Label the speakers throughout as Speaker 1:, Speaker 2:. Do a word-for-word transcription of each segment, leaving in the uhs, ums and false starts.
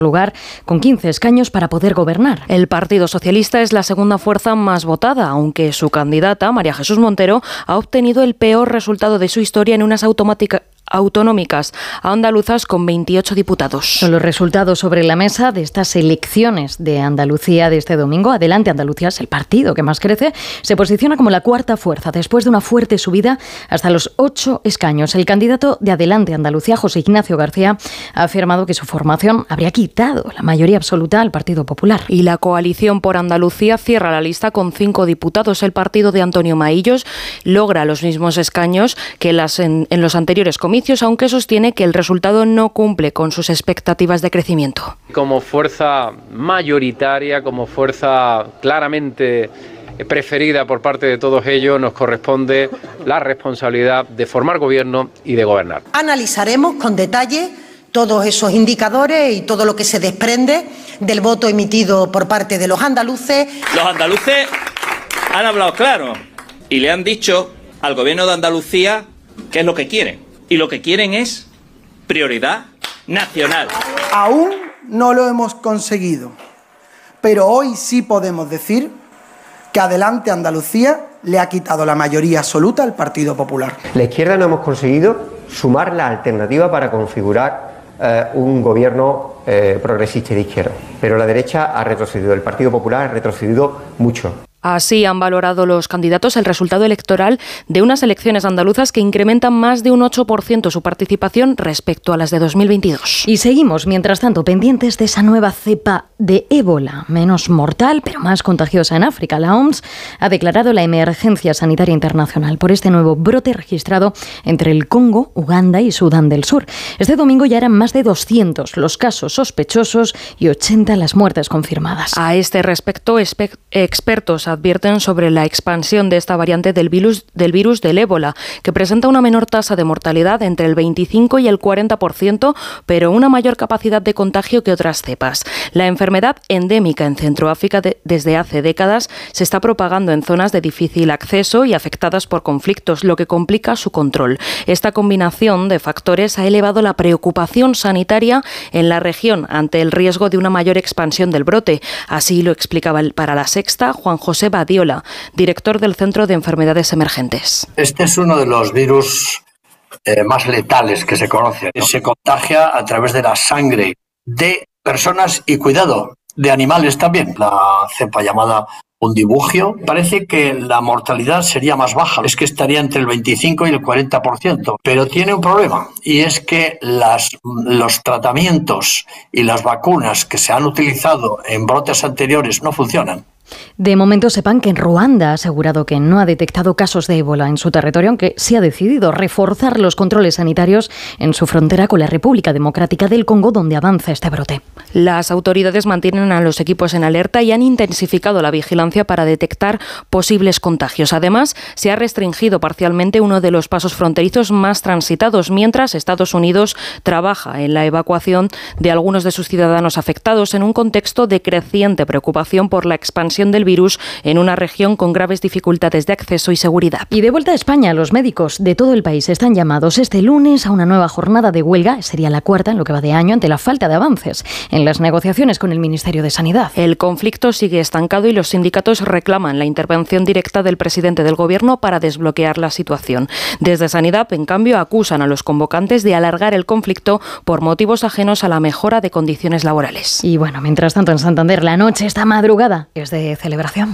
Speaker 1: lugar con quince escaños para poder gobernar. El Partido Socialista es la segunda fuerza más votada, aunque su candidata, María Jesús Montero, ha obtenido el peor resultado de su historia en unas automáticas autonómicas andaluzas con veintiocho diputados. Son los resultados sobre la mesa de estas elecciones de Andalucía de este domingo. Adelante Andalucía es el partido que más crece. Se posiciona como la cuarta fuerza después de una fuerte subida hasta los ocho escaños. El candidato de Adelante Andalucía, José Ignacio García, ha afirmado que su formación habría quitado la mayoría absoluta al Partido Popular. Y la coalición por Andalucía cierra la lista con cinco diputados. El partido de Antonio Maillos logra los mismos escaños que las en, en los anteriores comicios, aunque sostiene que el resultado no cumple con sus expectativas de crecimiento.
Speaker 2: Como fuerza mayoritaria, como fuerza claramente preferida por parte de todos ellos, nos corresponde la responsabilidad de formar gobierno y de gobernar.
Speaker 3: Analizaremos con detalle todos esos indicadores y todo lo que se desprende del voto emitido por parte de los andaluces.
Speaker 4: Los andaluces han hablado claro y le han dicho al gobierno de Andalucía qué es lo que quieren. Y lo que quieren es prioridad nacional.
Speaker 5: Aún no lo hemos conseguido, pero hoy sí podemos decir que Adelante Andalucía le ha quitado la mayoría absoluta al Partido Popular.
Speaker 6: La izquierda no hemos conseguido sumar la alternativa para configurar eh, un gobierno eh, progresista y de izquierda, pero la derecha ha retrocedido, el Partido Popular ha retrocedido mucho.
Speaker 1: Así han valorado los candidatos el resultado electoral de unas elecciones andaluzas que incrementan más de un ocho por ciento su participación respecto a las de dos mil veintidós. Y seguimos, mientras tanto, pendientes de esa nueva cepa de ébola, menos mortal pero más contagiosa en África. La O M S ha declarado la emergencia sanitaria internacional por este nuevo brote registrado entre el Congo, Uganda y Sudán del Sur. Este domingo ya eran más de doscientos los casos sospechosos y ochenta las muertes confirmadas. A este respecto, espe- expertos advierten sobre la expansión de esta variante del virus, del virus del ébola, que presenta una menor tasa de mortalidad entre el veinticinco y el cuarenta por ciento, pero una mayor capacidad de contagio que otras cepas. La enfermedad endémica en Centroáfrica de, desde hace décadas se está propagando en zonas de difícil acceso y afectadas por conflictos, lo que complica su control. Esta combinación de factores ha elevado la preocupación sanitaria en la región ante el riesgo de una mayor expansión del brote. Así lo explicaba el, para La Sexta Juan José Badiola, director del Centro de Enfermedades Emergentes.
Speaker 7: Este es uno de los virus eh, más letales que se conocen. Se contagia a través de la sangre de personas y, cuidado, de animales también. La cepa llamada undibugio, parece que la mortalidad sería más baja, es que estaría entre el veinticinco y el cuarenta por ciento, pero tiene un problema y es que las, los tratamientos y las vacunas que se han utilizado en brotes anteriores no funcionan.
Speaker 1: De momento sepan que en Ruanda ha asegurado que no ha detectado casos de ébola en su territorio, aunque sí ha decidido reforzar los controles sanitarios en su frontera con la República Democrática del Congo, donde avanza este brote. Las autoridades mantienen a los equipos en alerta y han intensificado la vigilancia para detectar posibles contagios. Además, se ha restringido parcialmente uno de los pasos fronterizos más transitados, mientras Estados Unidos trabaja en la evacuación de algunos de sus ciudadanos afectados en un contexto de creciente preocupación por la expansión del virus en una región con graves dificultades de acceso y seguridad. Y de vuelta a España, los médicos de todo el país están llamados este lunes a una nueva jornada de huelga, sería la cuarta en lo que va de año, ante la falta de avances en las negociaciones con el Ministerio de Sanidad. El conflicto sigue estancado y los sindicatos reclaman la intervención directa del presidente del Gobierno para desbloquear la situación. Desde Sanidad, en cambio, acusan a los convocantes de alargar el conflicto por motivos ajenos a la mejora de condiciones laborales. Y bueno, mientras tanto en Santander, la noche, esta madrugada, es de celebración.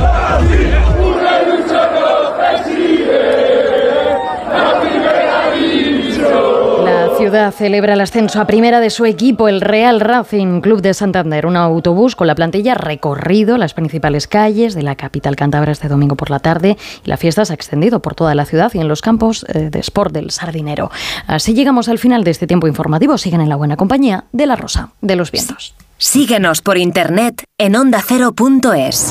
Speaker 1: La ciudad celebra el ascenso a primera de su equipo, el Real Racing Club de Santander. Un autobús con la plantilla ha recorrido las principales calles de la capital cántabra este domingo por la tarde y la fiesta se ha extendido por toda la ciudad y en los campos de Sport del Sardinero. Así llegamos al final de este tiempo informativo. Sigan en la buena compañía de La Rosa de los Vientos.
Speaker 8: Síguenos por internet en onda cero punto es.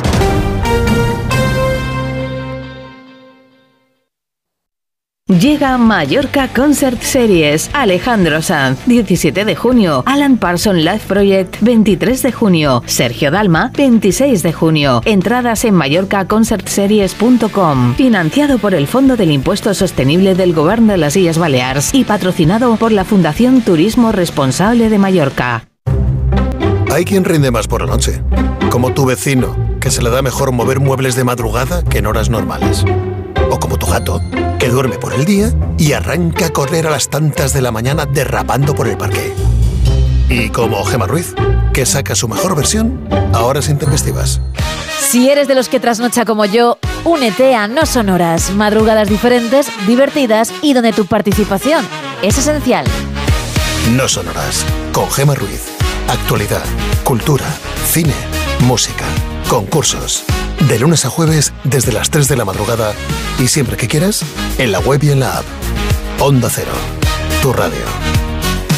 Speaker 8: Llega Mallorca Concert Series. Alejandro Sanz, diecisiete de junio. Alan Parsons Live Project, veintitrés de junio. Sergio Dalma, veintiséis de junio. Entradas en mallorca concert series punto com. Financiado por el Fondo del Impuesto Sostenible del Govern de las Illes Balears y patrocinado por la Fundación Turismo Responsable de Mallorca.
Speaker 9: Hay quien rinde más por la noche, como tu vecino, que se le da mejor mover muebles de madrugada que en horas normales. O como tu gato, que duerme por el día y arranca a correr a las tantas de la mañana derrapando por el parque. Y como Gemma Ruiz, que saca su mejor versión a horas intempestivas.
Speaker 10: Si eres de los que trasnocha como yo, únete a No Son Horas, madrugadas diferentes, divertidas y donde tu participación es esencial.
Speaker 9: No Son Horas, con Gemma Ruiz. Actualidad, cultura, cine, música, concursos. De lunes a jueves desde las tres de la madrugada y siempre que quieras, en la web y en la app. Onda Cero, tu radio.